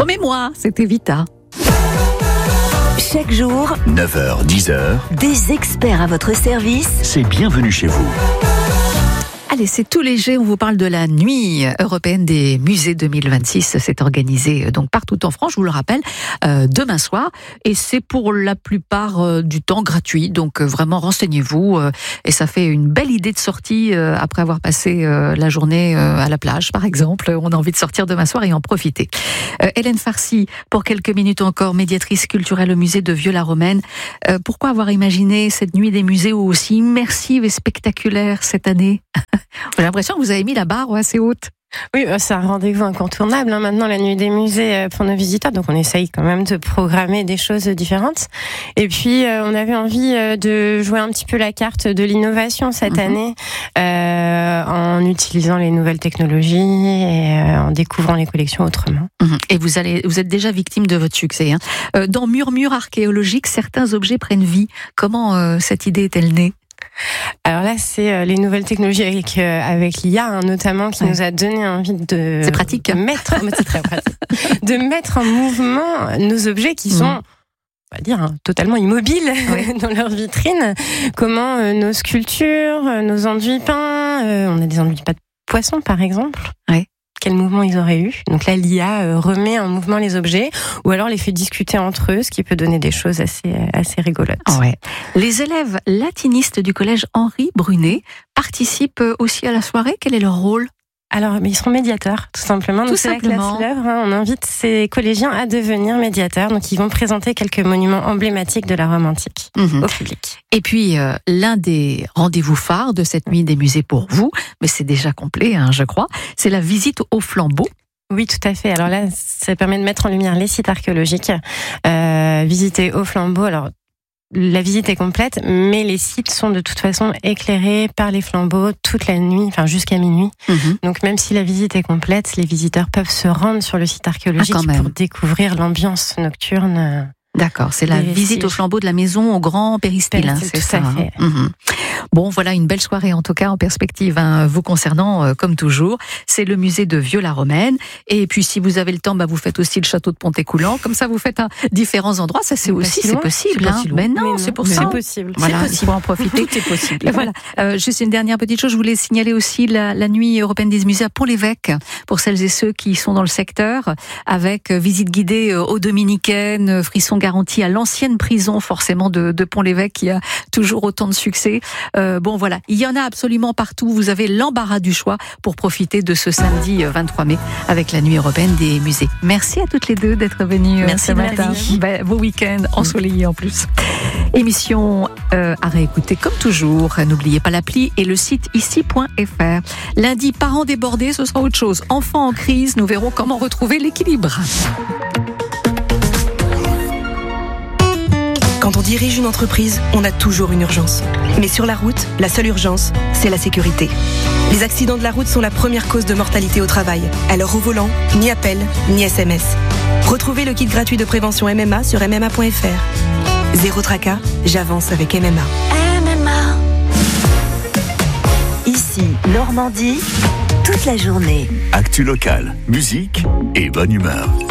Promets-moi, c'était Vita. Chaque jour, 9h, 10h, des experts à votre service. c'est bienvenue chez vous. Allez, c'est tout léger, on vous parle de la nuit européenne des musées 2026. C'est organisé donc partout en France, je vous le rappelle, demain soir. Et c'est pour la plupart du temps gratuit, donc vraiment renseignez-vous. Et ça fait une belle idée de sortie après avoir passé la journée à la plage, par exemple. On a envie de sortir demain soir et en profiter. Hélène Farcy, pour quelques minutes encore, médiatrice culturelle au musée de Vieux-la-Romaine. Pourquoi avoir imaginé cette nuit des musées aussi immersive et spectaculaire cette année? J'ai l'impression que vous avez mis la barre assez haute. Oui, c'est un rendez-vous incontournable maintenant, la nuit des musées pour nos visiteurs. Donc on essaye quand même de programmer des choses différentes. Et puis on avait envie de jouer un petit peu la carte de l'innovation cette année en utilisant les nouvelles technologies et en découvrant les collections autrement. Et vous êtes déjà victime de votre succès. Dans Murmure archéologique, certains objets prennent vie. Comment cette idée est-elle née ? Alors là, c'est les nouvelles technologies avec l'IA notamment qui nous a donné envie de... C'est pratique. C'est très pratique. De mettre en mouvement nos objets qui sont... on va dire, totalement immobiles dans leur vitrine. Comment nos sculptures, nos enduits peints, on a des enduits peints de poissons par exemple. Oui. Quel mouvement ils auraient eu. Donc là, l'IA remet en mouvement les objets ou alors les fait discuter entre eux, ce qui peut donner des choses assez rigolotes. Ouais. Les élèves latinistes du collège Henri Brunet participent aussi à la soirée. Quel est leur rôle ? Alors, mais ils seront médiateurs, tout simplement. Tout donc, c'est la classe l'œuvre. On invite ces collégiens à devenir médiateurs. Donc, ils vont présenter quelques monuments emblématiques de la Rome antique au public. Et puis, l'un des rendez-vous phares de cette nuit des musées pour vous, mais c'est déjà complet, je crois, c'est la visite au flambeau. Oui, tout à fait. Alors là, ça permet de mettre en lumière les sites archéologiques. Visiter au flambeau. Alors, la visite est complète, mais les sites sont de toute façon éclairés par les flambeaux toute la nuit, enfin jusqu'à minuit. Donc même si la visite est complète, les visiteurs peuvent se rendre sur le site archéologique pour découvrir l'ambiance nocturne. D'accord, c'est la visite au flambeau de la maison au Grand Péristyle, c'est ça. Tout à fait. Bon, voilà une belle soirée en tout cas en perspective, vous concernant comme toujours. C'est le musée de Vieux-la-Romaine. Et puis si vous avez le temps, vous faites aussi le château de Pontécoulant. Comme ça, vous faites différents endroits. Ça, c'est possible. Mais non, c'est pour ça. C'est possible. Voilà, il faut en profiter. Tout est possible. Et voilà. Juste une dernière petite chose, je voulais signaler aussi la nuit européenne des musées à Pont-l'Évêque pour celles et ceux qui sont dans le secteur, avec visite guidée aux Dominicaines, frisson garantie à l'ancienne prison forcément de Pont-l'Évêque qui a toujours autant de succès. Bon voilà, il y en a absolument partout. Vous avez l'embarras du choix pour profiter de ce samedi 23 mai avec la nuit européenne des musées. Merci à toutes les deux d'être venues ce matin. Beau week-end ensoleillé en plus. Émission à réécouter comme toujours. N'oubliez pas l'appli et le site ici.fr. Lundi, parents débordés, ce sera autre chose. Enfants en crise, nous verrons comment retrouver l'équilibre. Quand on dirige une entreprise, on a toujours une urgence. Mais sur la route, la seule urgence, c'est la sécurité. Les accidents de la route sont la première cause de mortalité au travail. Alors au volant, ni appel, ni SMS. Retrouvez le kit gratuit de prévention MMA sur MMA.fr. Zéro tracas, j'avance avec MMA. MMA. Ici, Normandie, toute la journée. Actu locale, musique et bonne humeur.